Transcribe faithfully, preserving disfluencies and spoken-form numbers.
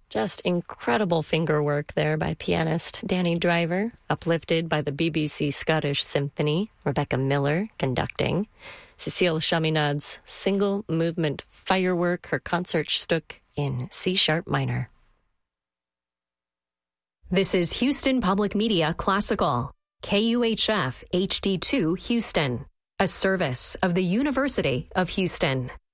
Just incredible finger work there by pianist Danny Driver, uplifted by the B B C Scottish Symphony, Rebecca Miller conducting. Cecile Chaminade's single movement firework, her Concertstück in C-sharp minor. This is Houston Public Media Classical, K U H F H D two Houston, a service of the University of Houston.